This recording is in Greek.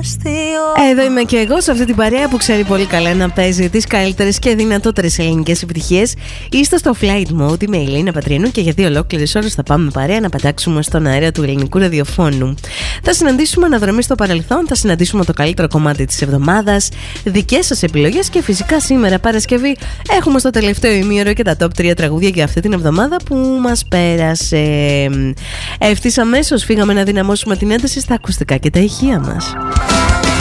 Εδώ είμαι και εγώ σε αυτή την παρέα που ξέρει πολύ καλά να παίζει τις καλύτερες και δυνατότερες ελληνικές επιτυχίες. Είστε στο Flight Mode, είμαι η Ελίνα Πατρίνου και για 2 ολόκληρες ώρες θα πάμε παρέα να πετάξουμε στον αέρα του ελληνικού ραδιοφώνου. Θα συναντήσουμε αναδρομή στο παρελθόν, θα συναντήσουμε το καλύτερο κομμάτι της εβδομάδας, δικές σας επιλογές και φυσικά σήμερα Παρασκευή έχουμε στο τελευταίο ημίωρο και τα top 3 τραγούδια για αυτή την εβδομάδα που μας πέρασε. Ευθύς αμέσως φύγαμε να δυναμώσουμε την ένταση στα ακουστικά και τα ηχεία μας.